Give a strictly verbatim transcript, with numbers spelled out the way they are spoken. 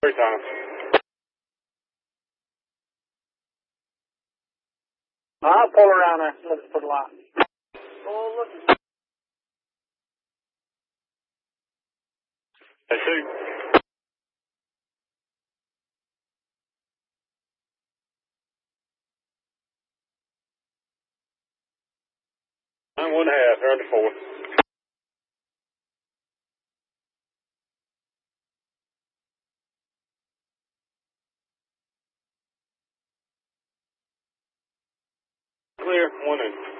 Three times. I'll pull around there, look for the line. Oh, look. Hey, shoot. Nine one half, they're under four. Clear, one in.